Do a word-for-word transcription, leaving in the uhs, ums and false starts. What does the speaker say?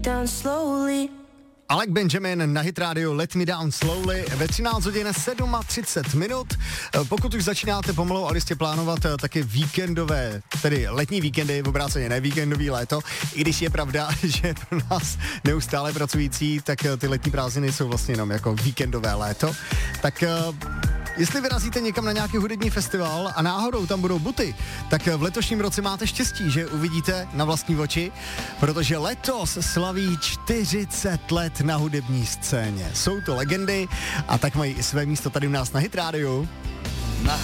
down slowly. Alec Benjamin na Hit Radio Let Me Down Slowly ve třináct hodin třicet sedm minut. Pokud už začínáte pomalu a listě plánovat taky víkendové, tedy letní víkendy, v obráceně ne víkendový léto, i když je pravda, že pro nás neustále pracující, tak ty letní prázdniny jsou vlastně jenom jako víkendové léto, tak jestli vyrazíte někam na nějaký hudební festival a náhodou tam budou buty, tak v letošním roce máte štěstí, že uvidíte na vlastní oči, protože letos slaví čtyřicet let na hudební scéně. Jsou to legendy a tak mají i své místo tady u nás na Hit Radio.